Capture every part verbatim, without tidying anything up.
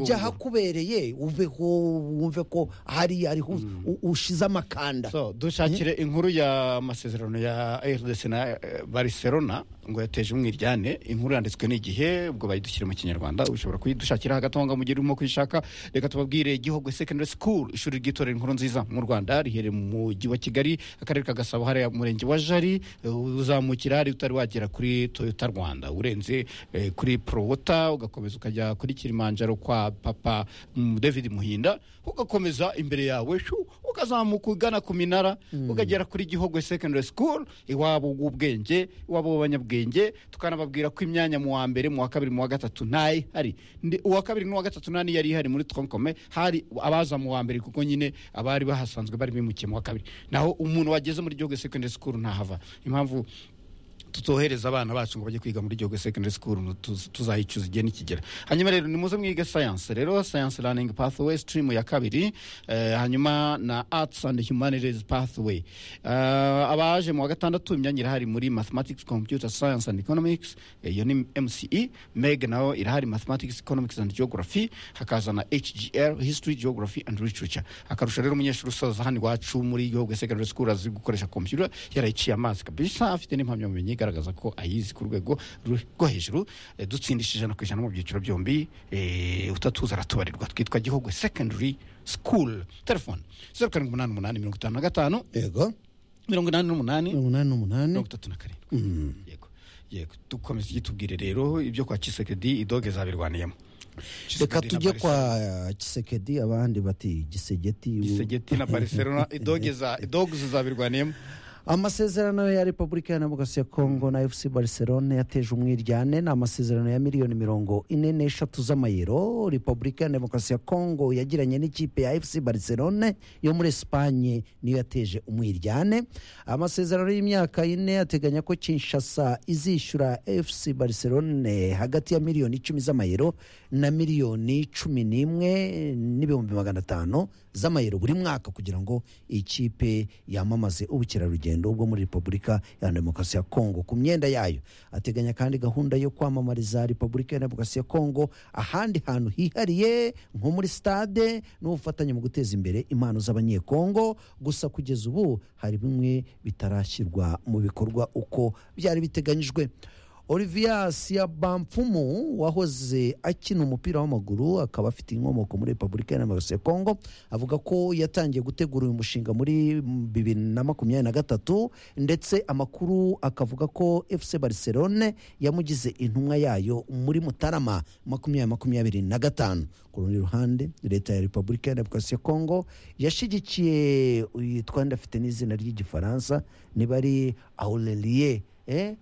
jya hakubereye uveho wumve ko hari ariho ushize amakanda. So dushakire inkuru ya masezerano ya R D C na Barcelona ngo yateje umwiryane. Inkuru yanditswe n'igihe ubwo bayidushyira mu kinyarwanda ushobora kuyidushakira hagatonga mu gihe urimo kwishaka. Reka tubabwire Gihogwe Secondary School, ishuri ry'itorero inkuru nziza mu Rwanda, riherereye mu mujyi wa Kigali, akarere ka Gasabo, hariya murenge wa Jari. Uzamukira hari utari wagera kuri Toyota Rwanda, urenze eh, kuri Prowota ugakomeza ukajya kuri Kilimanjaro kwa Papa mm, David Muhinda, ugakomeza imbere yawe shu ukazamuka ugana ku Minara mm. ukagera kuri Gihogwe Secondary School, iwabo ubwenge, iwabo abanyabwenge. Tukanababwira ko imyanya mu wa mbere, mu wa kabiri, mu wa gatatu ntayi hari. Uwa kabiri n'uwa gatatu nani yari hari muri Troncome, hari abaza mu wa mbere kuko nyine abari bahasanzwe bari bimukiye mu wa kabiri. Naho umuntu wageze muri Gihogwe Secondary School ntahava. Impamvu tutohereza abana bacu ngo bajye kwiga muri Gihogwe Secondary School tuzayicuza igihe nikigera. Hanyuma rero ni muze mwige science, rero science learning pathway stream ya kabiri, eh, hanyuma na arts and humanities pathway. Uh, abaje mu wa gatandatu imyanya irahari muri mathematics, computer science and economics, iyo ni M C E. Meg nayo irahari mathematics, economics and geography, hakaza na H G R, history, geography and literature. Akarusha rero umunyeshuri usoza hano iwacu muri Gihogwe Secondary School azi gukoresha computer, yarayiciye amazi kabisa, afite n'impamyabumenyi garagaza ko ayizi ku rwego rwo hejuru. E, dutsindishije ijana ku ijana mu byiciro byombi. E, utatuza aratubarirwa. Twitwa Gihogwe Secondary School. Telefone zeru karindwi umunani umunani mirongo itanu na gatanu yego mirongo inani n'umunani mirongo inani n'umunani mirongo itatu na karindwi. Yego yego dukomeze igitubwire rero ibyo kwa Tshisekedi idoge zabirwaniyemo. Reka tujye kwa Tshisekedi, abandi bati Gisegeti Gisegeti na Barcelona, idoge za idoge zabirwaniyemo. Amasezerano ya Repubulika ya Demokarasi ya Kongo na F C Barcelona yateje umwiryane. Ni amasezerano ya miliyoni mirongo ine n'eshatu z'amayero Repubulika ya Demokarasi ya Kongo yagiranye n'ikipe ya F C Barcelona yo muri Espagne, niyo yateje umwiryane. Amasezerano y'imyaka ine ateganya ko Kinshasa izishyura F C Barcelona hagati ya miliyoni icumi z'amayero na miliyoni cumi n'imwe n'ibihumbi magana atanu z'amayero buri mwaka kugira ngo ikipe yamamaze ubukerarugendo ubwo muri Repubulika ya Demokarasi ya Kongo ku myenda yayo. Ateganya kandi gahunda yo kwamamariza Repubulika ya Demokarasi ya Kongo ahandi hantu hihariye nko muri stade n'ubufatanye mu guteza imbere impano z'abanyekongo. Gusa kugeza ubu hari bimwe bitarashyirwa mu bikorwa uko byari biteganyijwe. Olivier Siabamfumu wahoze akina umupira w'amaguru akaba afite inkomoko muri Repubulika ya Demokarasi ya Kongo, avuga ko yatangiye gutegura uyu mushinga muri bibiri na makumyabiri na gatatu, ndetse amakuru akavuga ko F C Barcelona yamugize intumwa yayo muri Mutarama makumyabiri makumyabiri na gatanu. Ku rundi ruhande leta ya Repubulika ya Demokarasi ya Kongo yashigikiye yitwa ndafite n'izina ry'igifaransa niba ari Aurelien eh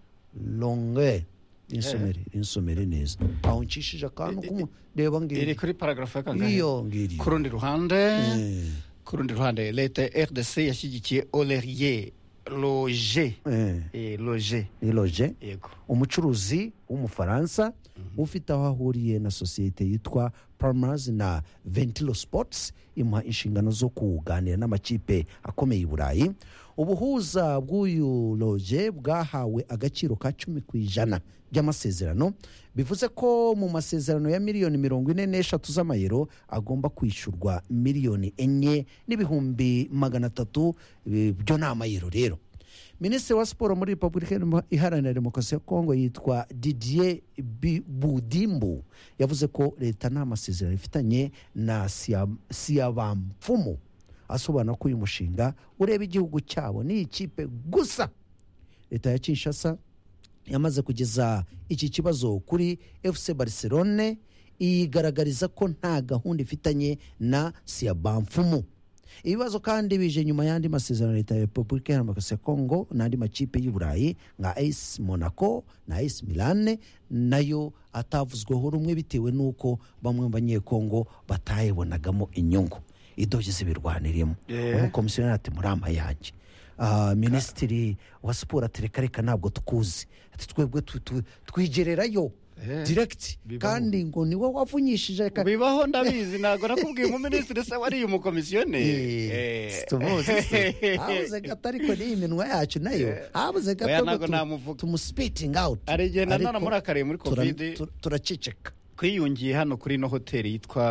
longue insomere insomere neza aho nshishije akantu kumu reba ngiri iri kuri paragraph ya kangahe iyo ngiri. Ku rundi ruhande ku rundi ruhande leta R D C yashyigikiye Aurelien Loge eh e, Loge ni Loge yego, umucuruzi w'umufaransa mm-hmm. ufite aho ahuriye na societe yitwa Palmers na Ventilo Sports, imuha inshingano zo kuganira n'amakipe akomeye i Burayi. Ubuhuza bw'uyu Loge bwahawe agaciro ka cumi ku ijana by'amasezerano, bivuze ko mu masezerano ya miliyoni mirongo ine n'eshatu z'amayero agomba kwishyurwa miliyoni enye n'ibihumbi magana atatu byo ni amayero. Rero Minisitiri wa Siporo muri Repubulika Iharanira Demokarasi ya Kongo yitwa Didier Budimbu yavuze ko leta nta masezerano ifitanye na Siabamfumu, asobanura ko uyu mushinga ureba igihugu cyabo ni ikipe gusa. Leta ya Kinshasa yamaze kugeza iki kibazo kuri F C Barcelona, igaragariza ko nta gahunda ifitanye na Siabamfumu. Ibibazo kandi bije nyuma y'andi masezerano leta ya Repubulika ya Demokarasi ya Kongo n'andi makipe y'u Burayi nka A S Monaco na A S Milan nayo atavuzweho rumwe bitewe n'uko bamwe mu banyekongo batayibonagamo inyungu. Idoge zibirwanirimo umukomisiyoneri ati murama yanjye. Uh, Minisitiri wa Siporo atereka reka ntabwo tukuzi ati twebwe twigererayo Eh, direct kandi ngo niwe wavunyishije bibaho ndabizi ntago nakubwiye mu minisitiri se wari umukomisiyoneri eh tumuzi habuze gatariko ni iminwa yacu nayo habuze gato tumuspitting out arigenda nana muri akare muri covid turaceceka. Kwiyungiye hano kuri no hoteli yitwa